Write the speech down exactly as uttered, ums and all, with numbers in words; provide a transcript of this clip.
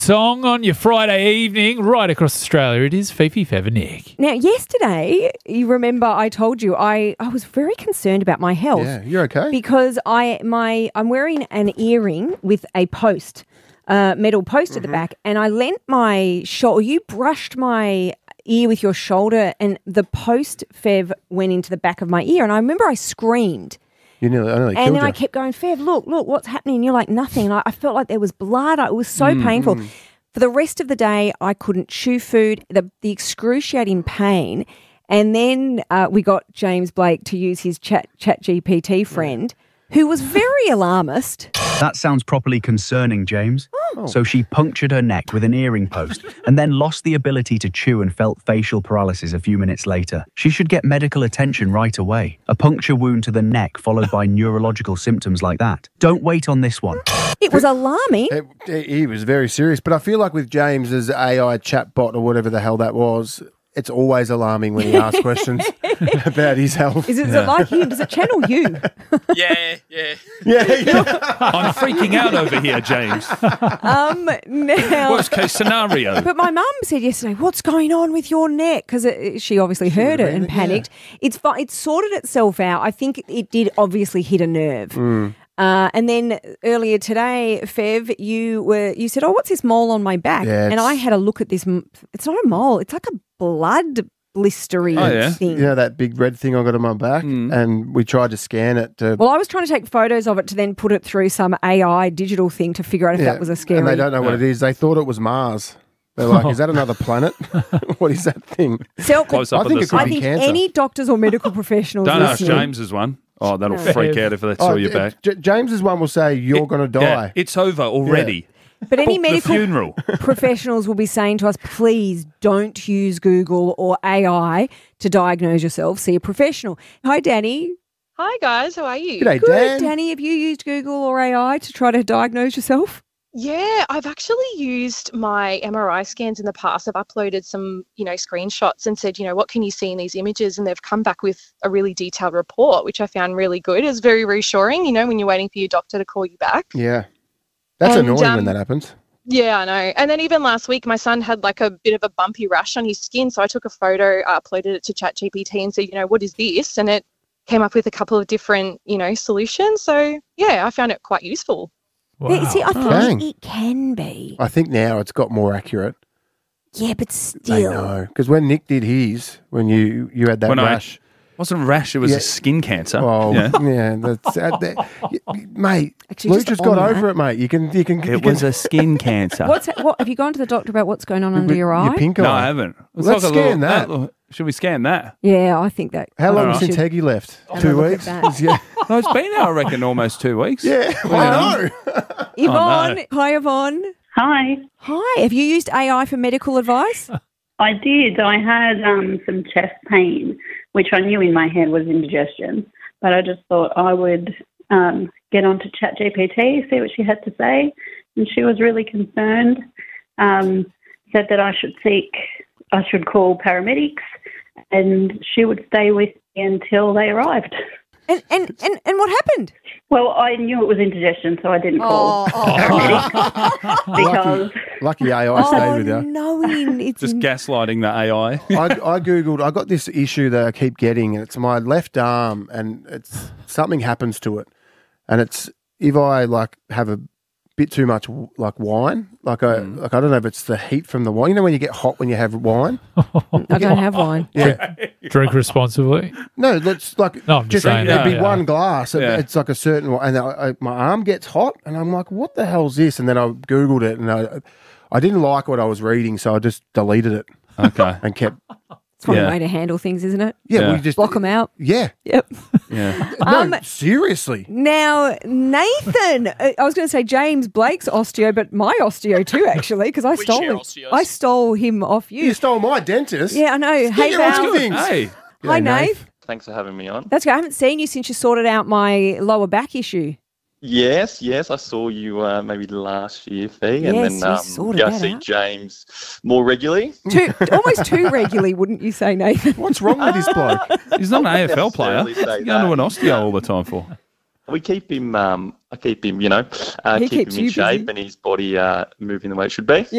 Song on your Friday evening right across Australia. It is Fifi, Fev and Nick. Now, yesterday, you remember I told you I, I was very concerned about my health. Yeah, you're okay. Because I my I'm wearing an earring with a post, uh, metal post mm-hmm. at the back, and I leant my shoulder. You brushed my ear with your shoulder, and the post, Fev, went into the back of my ear, and I remember I screamed. You nearly, I nearly and killed then you. I kept going, Fev, look, look, what's happening? And you're like, nothing. And I, I felt like there was blood. It was so mm, painful. Mm. For the rest of the day, I couldn't chew food, the, the excruciating pain. And then uh, we got James Blake to use his chat, chat G P T friend, who was very alarmist. That sounds properly concerning, James. Oh. So she punctured her neck with an earring post and then lost the ability to chew and felt facial paralysis a few minutes later. She should get medical attention right away. A puncture wound to the neck followed by neurological symptoms like that. Don't wait on this one. It was alarming. It, it, he was very serious. But I feel like with James's A I chatbot or whatever the hell that was, it's always alarming when he asks questions about his health. Is it, is it like him? Does it channel you? Yeah, yeah. Yeah, yeah. I'm freaking out over here, James. Um, now, worst case scenario. But my mum said yesterday, what's going on with your neck? Because she obviously she heard it and panicked. Yeah. It's It's sorted itself out. I think it did obviously hit a nerve. Mm. Uh, and then earlier today, Fev, you were you said, oh, what's this mole on my back? Yeah, and I had a look at this. It's not a mole. It's like a blood blistery oh, yeah. thing. You know that big red thing I got on my back? Mm. And we tried to scan it. To... Well, I was trying to take photos of it to then put it through some A I digital thing to figure out if yeah. that was a scary... And they don't know what it is. They thought it was Mars. They're like, is that another planet? What is that thing? So, Close up I think it could I be think cancer. any doctors or medical professionals Don't ask listening, James's one. Oh, that'll No. freak out if that's oh, all your back. J- James's one will say, you're going to die. Yeah, it's over already. Yeah. But any Book the medical funeral. professionals will be saying to us, please don't use Google or A I to diagnose yourself. See a professional. Hi, Danny. Hi, guys. How are you? G'day, Good, Dan. Danny. Have you used Google or A I to try to diagnose yourself? Yeah, I've actually used my M R I scans in the past. I've uploaded some, you know, screenshots and said, you know, what can you see in these images? And they've come back with a really detailed report, which I found really good. It was very reassuring, you know, when you're waiting for your doctor to call you back. Yeah. That's and, annoying um, when that happens. Yeah, I know. And then even last week, my son had like a bit of a bumpy rash on his skin. So I took a photo, uh, uploaded it to ChatGPT and said, you know, what is this? And it came up with a couple of different, you know, solutions. So, yeah, I found it quite useful. Wow. Yeah, see, I think Dang. it can be. I think now it's got more accurate. Yeah, but I still. know. Because when Nick did his, when you, you had that When I- rash. Wasn't rash, it was Yeah. a skin cancer. Oh, yeah. yeah. That's, uh, that, y- y- mate, Actually, Luke just just got on over that. it, mate. You can, you can, you It can was a skin cancer. What's that, what have you gone to the doctor about what's going on under your eye? Your pink No, eye. I haven't. Let's, Let's look a scan little- that. Should we scan that? Yeah, I think that. How long Alright. since should- Heggy left? Have a Two look at weeks? that. Yeah. No, it's been, I reckon, almost two weeks. Yeah, I know. Yvonne, no. hi Yvonne. Hi. Hi, have you used A I for medical advice? I did. I had um, some chest pain, which I knew in my head was indigestion, but I just thought I would um, get onto ChatGPT, see what she had to say, and she was really concerned. Um, said that I should seek, I should call paramedics, and she would stay with me until they arrived. And and, and, and what happened? Well, I knew it was indigestion, so I didn't call Oh, oh. paramedics because Lucky A I stayed Oh, with you. knowing it's Just gaslighting the A I. I, I Googled, I got this issue that I keep getting, and it's my left arm, and it's something happens to it. And it's if I like have a bit too much like wine, like I Mm. like I don't know if it's the heat from the wine. You know when you get hot when you have wine? I don't have wine. Yeah. Drink responsibly. No, that's like No, I'm just saying it'd that, be yeah. one glass. It- Yeah. It's like a certain one, and I, I, my arm gets hot, and I'm like, "What the hell's this?" And then I googled it, and I, I didn't like what I was reading, so I just deleted it Okay. and kept. It's one Yeah. way to handle things, isn't it? Yeah, Yeah. we just Block them out. Yeah, Yep. Yeah. no, Um, seriously. Now, Nathan, uh, I was going to say James Blake's osteo, but my osteo too, actually, because I We stole share him. osteos. I stole him off you. You stole my dentist. Yeah, I know. Get Hey, your own Val. things. Hey. Hi, G'day, Nave. Nave. Thanks for having me on. That's good. I haven't seen you since you sorted out my lower back issue. Yes, yes, I saw you uh, maybe last year, Fee, and Yes, you then um, sorted yeah, I that see out. James more regularly. Too, almost too regularly, wouldn't you say, Nathan? What's wrong with this bloke? He's not an A F L player. necessarily What's say he going to that. an osteo all the time for? We keep him. Um, I keep him. You know, uh, He keep keeps him in you shape busy. and his body uh, moving the way it should be.